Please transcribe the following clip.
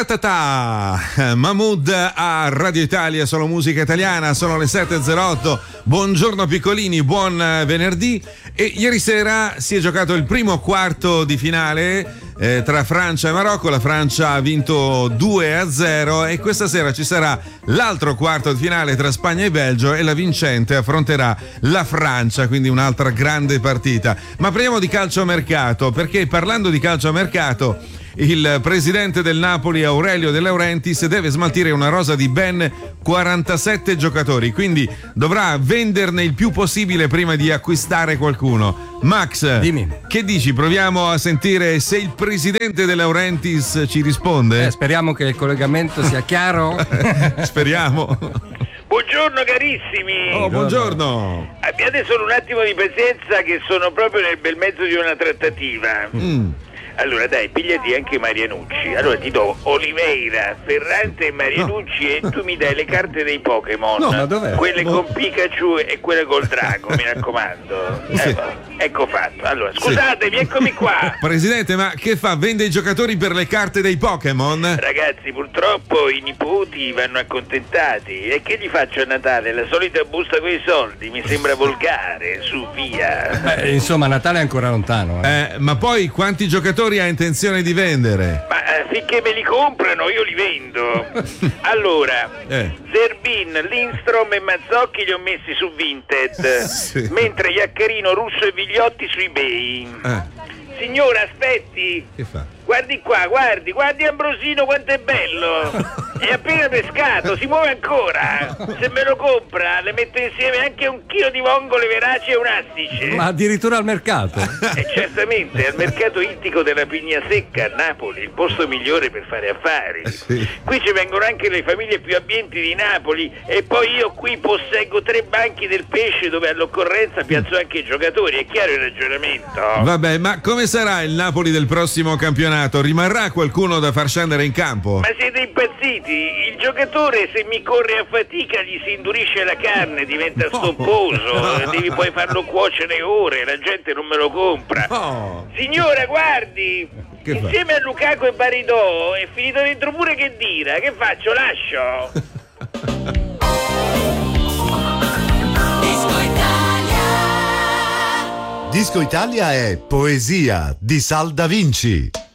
Ta-ta-ta! Mahmood a Radio Italia, solo musica italiana, sono le 7.08. Buongiorno piccolini, buon venerdì. E ieri sera si è giocato il primo quarto di finale tra Francia e Marocco. La Francia ha vinto 2-0 e questa sera ci sarà l'altro quarto di finale tra Spagna e Belgio e la vincente affronterà la Francia, quindi un'altra grande partita. Ma parliamo di calciomercato, perché parlando di calciomercato il presidente del Napoli, Aurelio De Laurentiis, deve smaltire una rosa di ben 47 giocatori, quindi dovrà venderne il più possibile prima di acquistare qualcuno. Max, dimmi. Che dici? Proviamo a sentire se il presidente De Laurentiis ci risponde. Speriamo che il collegamento sia chiaro. Speriamo. Buongiorno carissimi. Oh, buongiorno. Abbiate solo un attimo di pazienza che sono proprio nel bel mezzo di una trattativa. Allora dai, pigliati anche Marianucci. Allora ti do Oliveira, Ferrante e Marianucci e tu mi dai le carte dei Pokémon. No, ma dov'è? Quelle con Pikachu e quelle col drago, mi raccomando. Sì. Ecco fatto. Allora, scusatemi, eccomi qua. Presidente, ma che fa? Vende i giocatori per le carte dei Pokémon? Ragazzi, purtroppo i nipoti vanno accontentati. E che gli faccio a Natale? La solita busta con i soldi? Mi sembra volgare, su via. Insomma, Natale è ancora lontano. Ma poi quanti giocatori ha intenzione di vendere? Ma finché me li comprano io li vendo. Allora, Zerbin, Lindstrom e Mazzocchi li ho messi su Vinted, Sì. mentre Iaccarino, Russo e Vigliotti su eBay. Signora, aspetti. Che fa? Guardi qua, guardi Ambrosino quanto è bello. È appena pescato, si muove ancora. Se me lo compra le metto insieme anche un chilo di vongole veraci e un astice. Ma addirittura al mercato. Certamente, al mercato ittico della Pigna Secca a Napoli, il posto migliore per fare affari. Sì. Qui ci vengono anche le famiglie più abbienti di Napoli e poi io qui posseggo 3 banchi del pesce dove all'occorrenza piazzo anche i giocatori, è chiaro il ragionamento? Vabbè, ma come sarà il Napoli del prossimo campionato? Rimarrà qualcuno da far scendere in campo? Ma siete impazziti? Il giocatore se mi corre a fatica gli si indurisce la carne, diventa stopposo, devi poi farlo cuocere ore, la gente non me lo compra. No. Signora, guardi, Che fa? insieme a Lukaku e Baridò è finito dentro pure Khedira, che faccio? Lascio? Disco Italia è Poesia di Sal Da Vinci.